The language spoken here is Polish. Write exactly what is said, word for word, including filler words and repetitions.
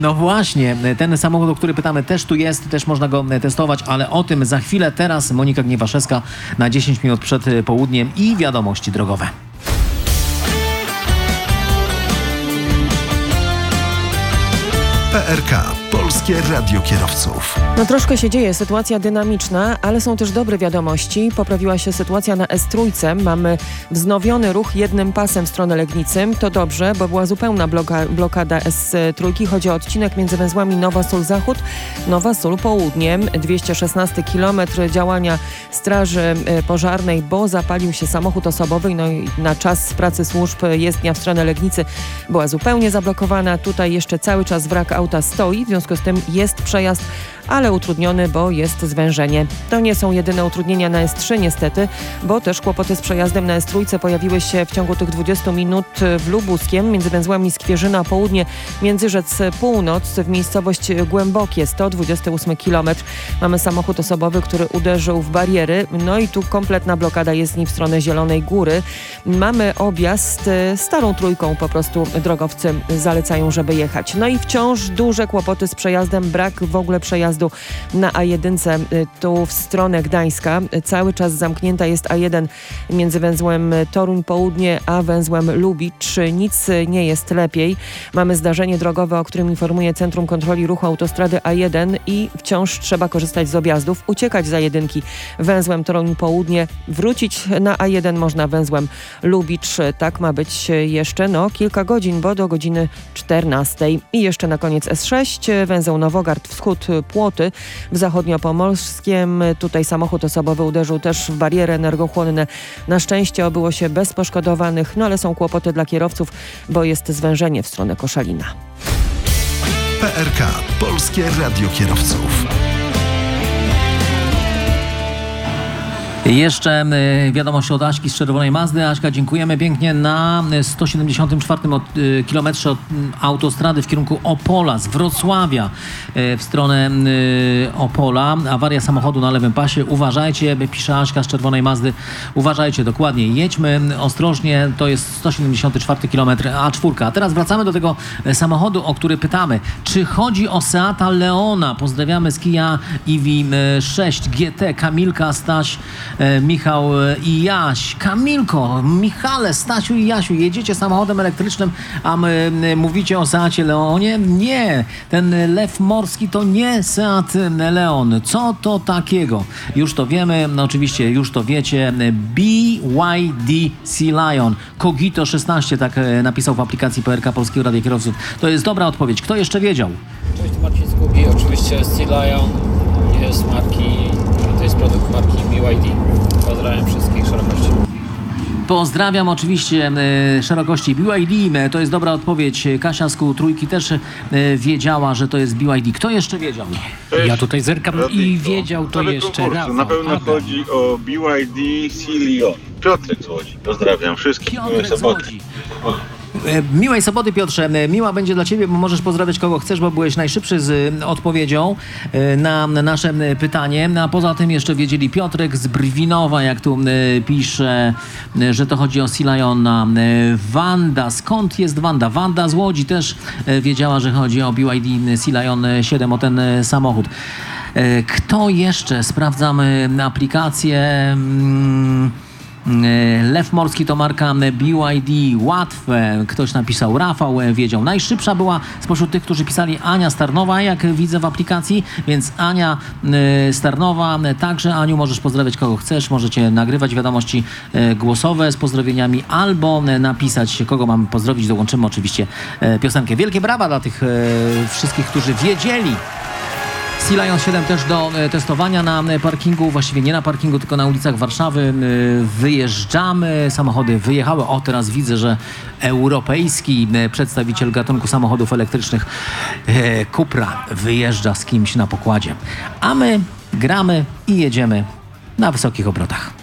No właśnie, ten samochód, o który pytamy, też tu jest, też można go testować, ale o tym za chwilę. Teraz Monika Gniewaszewska na dziesięć minut przed południem i wiadomości drogowe. P R K. Polskie Radio Kierowców. No troszkę się dzieje, sytuacja dynamiczna, ale są też dobre wiadomości. Poprawiła się sytuacja na S trzy. Mamy wznowiony ruch jednym pasem w stronę Legnicy. To dobrze, bo była zupełna bloka, blokada S trzy. Chodzi o odcinek między węzłami Nowa Sól Zachód, Nowa Sól Południe. dwieście szesnasty kilometr działania Straży Pożarnej, bo zapalił się samochód osobowy. No i na czas pracy służb jezdnia w stronę Legnicy była zupełnie zablokowana. Tutaj jeszcze cały czas wrak auta stoi, w związku z tym jest przejazd, ale utrudniony, bo jest zwężenie. To nie są jedyne utrudnienia na S trzy niestety, bo też kłopoty z przejazdem na S trzy pojawiły się w ciągu tych dwudziestu minut w Lubuskiem, między węzłami Skwierzyna Południe, Międzyrzec Północ, w miejscowość Głębokie, sto dwudziesty ósmy kilometr. Mamy samochód osobowy, który uderzył w bariery, no i tu kompletna blokada jezdni w stronę Zielonej Góry. Mamy objazd starą trójką, po prostu drogowcy zalecają, żeby jechać. No i wciąż duże kłopoty z przejazdem, brak w ogóle przejazdu na A jeden tu w stronę Gdańska. Cały czas zamknięta jest A jeden między węzłem Toruń Południe a węzłem Lubicz. Nic nie jest lepiej. Mamy zdarzenie drogowe, o którym informuje Centrum Kontroli Ruchu Autostrady A jeden i wciąż trzeba korzystać z objazdów, uciekać za jedynki węzłem Toruń Południe, wrócić na A jeden można węzłem Lubicz. Tak ma być jeszcze no kilka godzin, bo do godziny czternastej. I jeszcze na koniec S sześć, węzeł Nowogard Wschód Płoty w zachodniopomorskiem. Tutaj samochód osobowy uderzył też w bariery energochłonne. Na szczęście obyło się bez poszkodowanych, no ale są kłopoty dla kierowców, bo jest zwężenie w stronę Koszalina. P R K. Polskie Radio Kierowców. Jeszcze y, wiadomość od Aśki z czerwonej Mazdy. Aśka, dziękujemy pięknie. Na sto siedemdziesiątym czwartym od, y, kilometrze od y, autostrady w kierunku Opola z Wrocławia y, w stronę y, Opola. Awaria samochodu na lewym pasie. Uważajcie, pisze Aśka z czerwonej Mazdy. Uważajcie, dokładnie. Jedźmy ostrożnie. To jest sto siedemdziesiąty czwarty kilometr A cztery. A teraz wracamy do tego samochodu, o który pytamy. Czy chodzi o Seata Leona? Pozdrawiamy z Kia E V sześć G T. Kamilka, Staś, Michał i Jaś. Kamilko, Michale, Stasiu i Jasiu, jedziecie samochodem elektrycznym, a my mówicie o Seacie Leonie? Nie, ten lew morski to nie Seat Leon. Co to takiego? Już to wiemy, no oczywiście już to wiecie. B Y D Sea Lion. Kogito szesnaście, tak napisał w aplikacji P R K Polskiego Radia Kierowców. To jest dobra odpowiedź. Kto jeszcze wiedział? Cześć, Marcin Skubi. Oczywiście Sea Lion jest marki, to jest produkt marki B Y D. Pozdrawiam wszystkich szerokości. Pozdrawiam oczywiście e, szerokości B Y D. To jest dobra odpowiedź. Kasia z kół trójki też e, wiedziała, że to jest B Y D. Kto jeszcze wiedział? Cześć. Ja tutaj zerkam i wiedział to Nowe jeszcze konkursy. Rafał. Na pewno Adam. chodzi o B Y D Sea Lion. Piotrek z Łodzi. Pozdrawiam wszystkich. Piotrek z Łodzi. E, Miłej soboty, Piotrze. E, Miła będzie dla Ciebie, bo możesz pozdrawiać kogo chcesz, bo byłeś najszybszy z e, odpowiedzią e, na, na nasze e, pytanie. A poza tym jeszcze wiedzieli Piotrek z Brwinowa, jak tu e, pisze, e, że to chodzi o Sea Liona. E, Wanda, skąd jest Wanda? Wanda z Łodzi też e, wiedziała, że chodzi o B Y D Sea Lion siedem, o ten e, samochód. E, Kto jeszcze? Sprawdzamy aplikację. Mm, Lew morski to marka B Y D. Łatwe. Ktoś napisał. Rafał wiedział. Najszybsza była spośród tych, którzy pisali Ania Starnowa, jak widzę w aplikacji, więc Ania y, Starnowa. Także Aniu, możesz pozdrawiać kogo chcesz. Możecie nagrywać wiadomości y, głosowe z pozdrowieniami albo y, napisać, kogo mamy pozdrowić. Dołączymy oczywiście y, piosenkę. Wielkie brawa dla tych y, wszystkich, którzy wiedzieli. Sea Lion siedem też do e, testowania na e, parkingu, właściwie nie na parkingu, tylko na ulicach Warszawy. E, wyjeżdżamy, samochody wyjechały. O, teraz widzę, że europejski e, przedstawiciel gatunku samochodów elektrycznych e, Cupra wyjeżdża z kimś na pokładzie. A my gramy i jedziemy na wysokich obrotach.